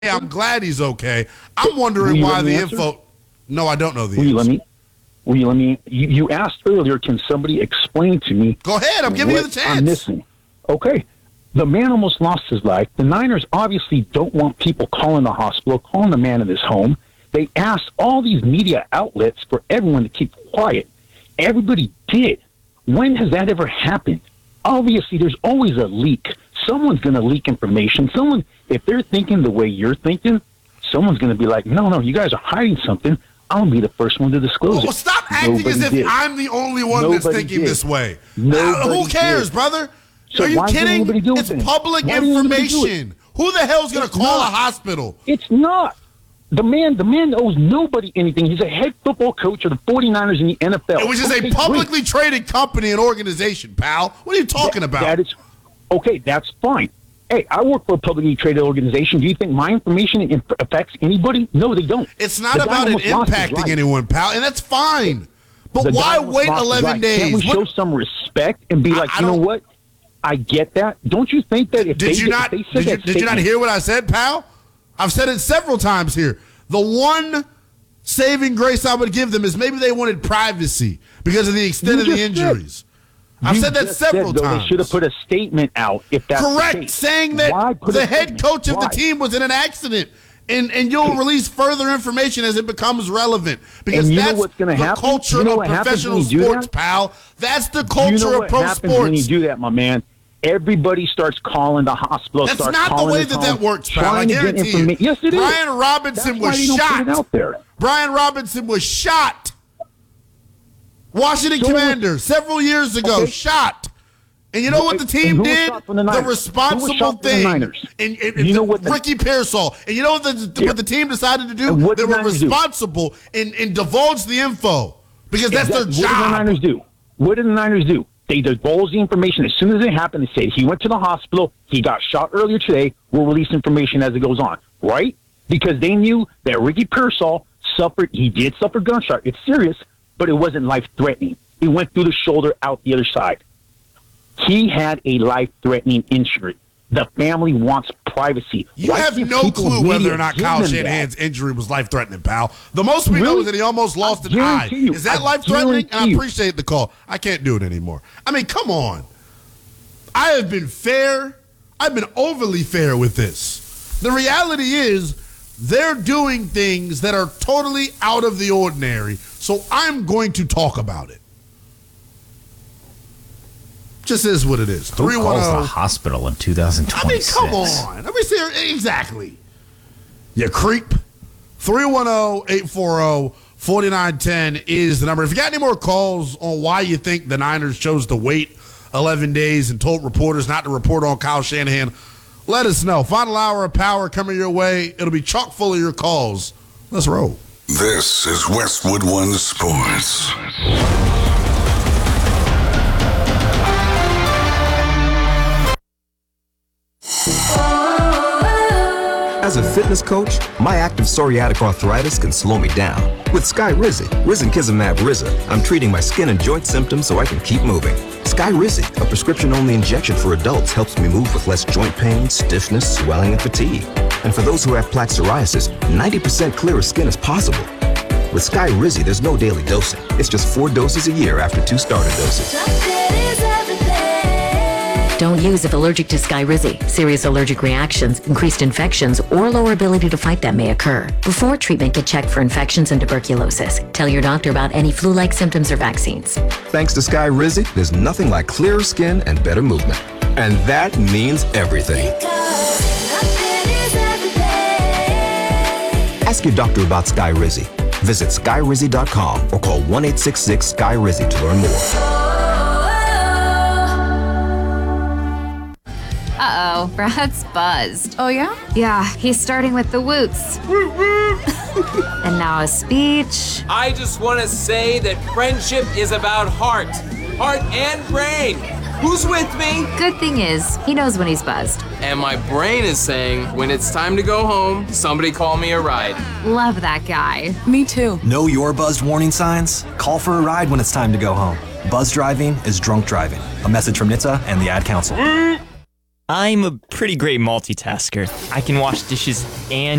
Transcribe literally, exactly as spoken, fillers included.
I'm glad he's okay. I'm wondering why the answer? info. No, I don't know the Will you answer. let me? Will you let me? You, you asked earlier. Can somebody explain to me? Go ahead. I'm giving you the what chance. I'm missing. Okay. The man almost lost his life. The Niners obviously don't want people calling the hospital, calling the man in his home. They asked all these media outlets for everyone to keep quiet. Everybody did. When has that ever happened? Obviously, there's always a leak. Someone's going to leak information. Someone, if they're thinking the way you're thinking, someone's going to be like, no, no, you guys are hiding something. I'll be the first one to disclose Well, it. stop acting Nobody as if did. I'm the only one Nobody that's thinking did. this way. Nobody Uh, who cares, did. brother? So Are you why didn't kidding? anybody do it It's then? public Why didn't anybody do it? information. Who the hell's going to It's call not. a hospital? It's not. The man, the man owes nobody anything. He's a head football coach of the forty-niners in the N F L. It was just Okay, a publicly great. traded company and organization, pal. What are you talking That- about? That is okay. That's fine. Hey, I work for a publicly traded organization. Do you think my information inf- affects anybody? No, they don't. It's not The guy about it almost lost his impacting life. anyone, pal, and that's fine. But The guy why almost wait lost his eleven life. days? Can't we What- show some respect and be I- like, I you know don't- what? I get that. Don't you think that if Did they you did- not? if they said Did you, that did you not statement- hear what I said, pal? I've said it several times here. The one saving grace I would give them is maybe they wanted privacy because of the extent You of the just said- injuries. I've You said that just several said, though, times. They should have put a statement out if that's the Correct, case. saying that Why put the a head statement? coach of Why? the team was in an accident. And, and you'll release further information as it becomes relevant. Because And you know that's what's gonna the happen? culture You know of what happens professional when you do sports, that? pal. That's the You culture know of what pro happens sports. when you do that, my man? Everybody starts calling the hospital. That's starts not the calling way his that home, that works, pal. I trying to get guarantee you. informa- Yes, it is. Brian Robinson That's why was they don't put shot. it out there. Brian Robinson was shot. Washington So Commanders, several years ago, Okay. shot. And you know what the And team who was did? shot from the The Niners? Who was responsible shot from the thing. Niners? And, and, and You know the- what the- Ricky Pearsall. And you know what the, Yeah. what the team decided to do? And what They did were the Niners do? responsible and, and divulged the info because that's Exactly. their What did the job. Niners do? What did the Niners do? They divulged the information as soon as it happened. They said he went to the hospital. He got shot earlier today. We'll release information as it goes on, right? Because they knew that Ricky Pearsall suffered. He did suffer gunshot. It's serious, but it wasn't life-threatening. It went through the shoulder, out the other side. He had a life-threatening injury. The family wants privacy. You Why have can't no people in clue whether media or not give Kyle them that? Shanahan's injury was life-threatening, pal. The most we know Really? is that he almost lost I an eye. guarantee you. Is that I life-threatening? And I guarantee you. appreciate the call. I can't do it anymore. I mean, come on. I have been fair. I've been overly fair with this. The reality is they're doing things that are totally out of the ordinary, so I'm going to talk about it. Just is what it is. Who three one calls the zero hospital in two thousand I mean, twenty-six? come on. Let me see. Exactly. You creep. three one zero, eight four zero, four nine one zero is the number. If you got any more calls on why you think the Niners chose to wait eleven days and told reporters not to report on Kyle Shanahan, let us know. Final hour of power coming your way. It'll be chock full of your calls. Let's roll. This is Westwood One Sports. As a fitness coach, my active psoriatic arthritis can slow me down. With Skyrizi, Risankizumab Riza, I'm treating my skin and joint symptoms so I can keep moving. Skyrizi, a prescription-only injection for adults, helps me move with less joint pain, stiffness, swelling, and fatigue. And for those who have plaque psoriasis, ninety percent clearer skin is possible. With Skyrizi, there's no daily dosing. It's just four doses a year after two starter doses. Don't use if allergic to Skyrizi. Serious allergic reactions, increased infections, or lower ability to fight them may occur. Before treatment, get checked for infections and tuberculosis. Tell your doctor about any flu-like symptoms or vaccines. Thanks to Skyrizi, there's nothing like clearer skin and better movement. And that means everything. Ask your doctor about Skyrizi. Visit skyrizi dot com or call one eight six six Sky Rizzy to learn more. Uh-oh, Brad's buzzed. Oh, yeah? Yeah, he's starting with the woots. And now a speech. I just want to say that friendship is about heart. Heart and brain. Who's with me? Good thing is, he knows when he's buzzed. And my brain is saying, when it's time to go home, somebody call me a ride. Love that guy. Me too. Know your buzzed warning signs? Call for a ride when it's time to go home. Buzz driving is drunk driving. A message from N H T S A and the Ad Council. I'm a pretty great multitasker. I can wash dishes and